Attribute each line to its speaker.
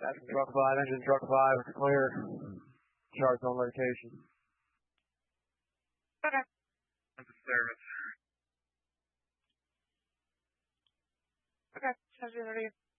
Speaker 1: That's truck 5, engine truck 5, clear. Charge on location.
Speaker 2: Okay.
Speaker 3: That's a service.
Speaker 2: Okay, sounds good.